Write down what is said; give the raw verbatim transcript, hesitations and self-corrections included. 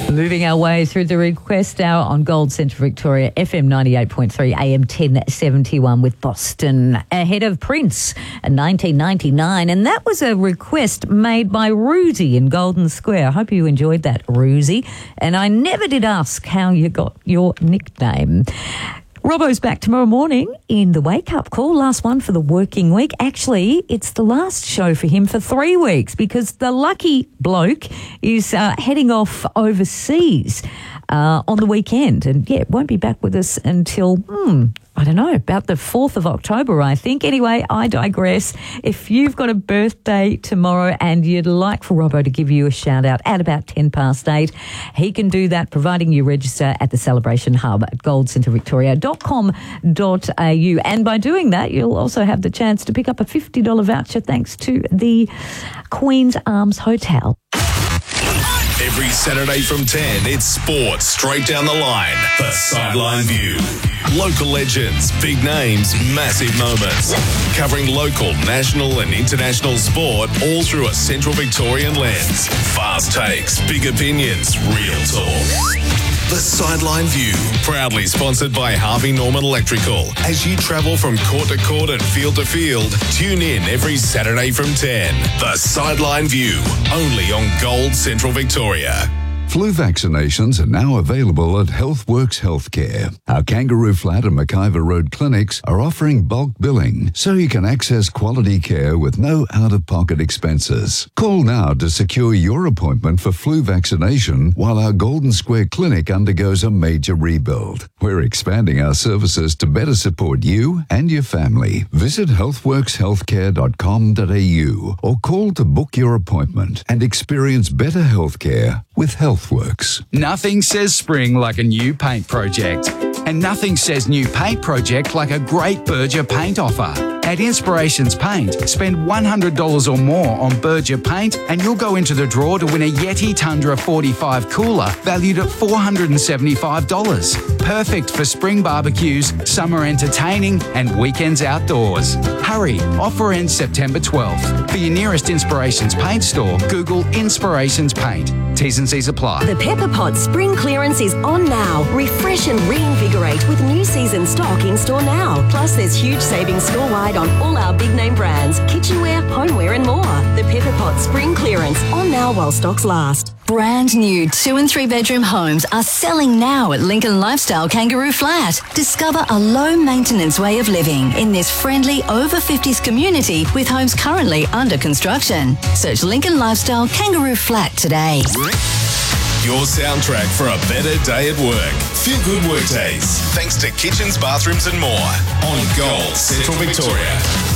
Moving our way through the request hour on Gold Central Victoria, F M ninety-eight point three, A M ten seventy-one with Boston, ahead of Prince in nineteen ninety-nine. And that was a request made by Roosie in Golden Square. I hope you enjoyed that, Roosie. And I never did ask how you got your nickname. Robbo's back tomorrow morning in the wake-up call, last one for the working week. Actually, it's the last show for him for three weeks because the lucky bloke is uh, heading off overseas uh, on the weekend. And, yeah, won't be back with us until, hmm, I don't know, about the fourth of October, I think. Anyway, I digress. If you've got a birthday tomorrow and you'd like for Robbo to give you a shout-out at about ten past eight, he can do that, providing you register at the Celebration Hub at gold centre victoria dot com dot a u. And by doing that, you'll also have the chance to pick up a fifty dollars voucher thanks to the Queen's Arms Hotel. Every Saturday from ten, it's sports straight down the line. The Sideline View. Local legends, big names, massive moments. Covering local, national and international sport all through a Central Victorian lens. Fast takes, big opinions, real talk. The Sideline View, proudly sponsored by Harvey Norman Electrical. As you travel from court to court and field to field, tune in every Saturday from ten. The Sideline View, only on Gold Central Victoria. Flu vaccinations are now available at HealthWorks Healthcare. Our Kangaroo Flat and McIver Road clinics are offering bulk billing so you can access quality care with no out-of-pocket expenses. Call now to secure your appointment for flu vaccination while our Golden Square clinic undergoes a major rebuild. We're expanding our services to better support you and your family. Visit healthworks healthcare dot com dot a u or call to book your appointment and experience better healthcare with HealthWorks. Nothing says spring like a new paint project. And nothing says new paint project like a great Berger paint offer. At Inspirations Paint, spend one hundred dollars or more on Berger paint and you'll go into the draw to win a Yeti Tundra forty-five cooler valued at four hundred seventy-five dollars. Perfect for spring barbecues, summer entertaining and weekends outdoors. Hurry, offer ends September twelfth. For your nearest Inspirations Paint store, Google Inspirations Paint. T's and C's apply. The Pepper Pot Spring Clearance is on now. Refresh and reinvigorate with new season stock in store now. Plus, there's huge savings store-wide on all our big name brands, kitchenware, homeware and more. The Pepper Pot Spring Clearance, on now while stocks last. Brand new two and three bedroom homes are selling now at Lincoln Lifestyle Kangaroo Flat. Discover a low maintenance way of living in this friendly over fifties community with homes currently under construction. Search Lincoln Lifestyle Kangaroo Flat today. Your soundtrack for a better day at work. Feel good work days. Thanks to kitchens, bathrooms and more on Gold Central Victoria.